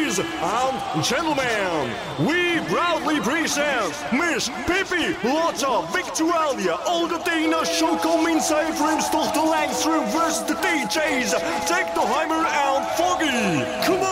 Ladies and gentlemen, we proudly present Miss Pippi Lotta Victualia, Olga Dana, Choco Minzijfrums, Tochter Langstrom versus de DJ's Technoheimer and Foggy.